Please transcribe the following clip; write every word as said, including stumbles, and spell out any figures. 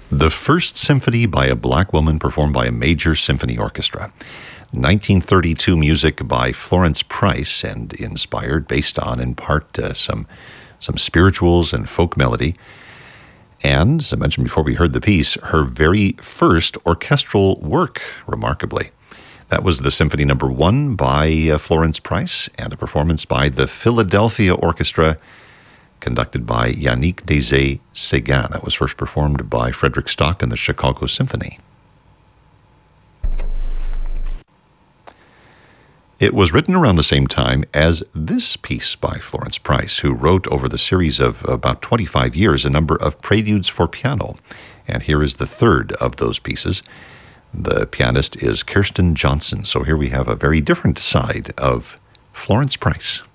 The first symphony by a black woman performed by a major symphony orchestra. nineteen thirty-two music by Florence Price, and inspired, based on, in part, uh, some some spirituals and folk melody. And, as I mentioned before we heard the piece, her very first orchestral work, remarkably. That was the Symphony Number One by uh, Florence Price, and a performance by the Philadelphia Orchestra, conducted by Yannick Deshaies-Séguin. That was first performed by Frederick Stock and the Chicago Symphony. It was written around the same time as this piece by Florence Price, who wrote over the series of about twenty-five years a number of preludes for piano. And here is the third of those pieces. The pianist is Kirsten Johnson. So here we have a very different side of Florence Price.